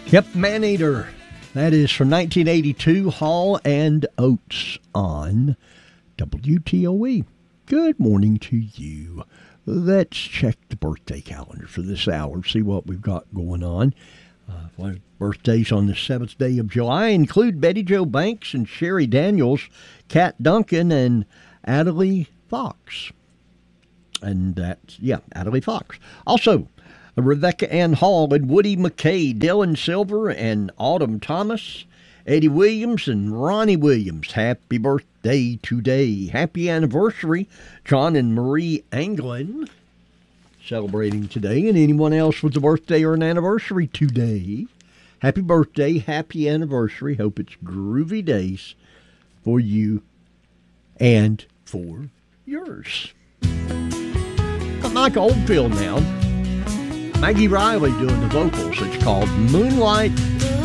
Yep, Maneater. That is from 1982, Hall and Oates on WTOE. Good morning to you. Let's check the birthday calendar for this hour, see what we've got going on. Birthdays on the 7th day of July include Betty Jo Banks and Sherry Daniels, Kat Duncan, and Adelie Fox. And that's, Adelie Fox. Also, Rebecca Ann Hall and Woody McKay, Dylan Silver and Autumn Thomas, Eddie Williams and Ronnie Williams. Happy birthday today. Happy anniversary, John and Marie Anglin, celebrating today. And anyone else with a birthday or an anniversary today, happy birthday, happy anniversary. Hope it's groovy days for you and for yours. Got Mike Oldfield now. Maggie Riley doing the vocals. It's called Moonlight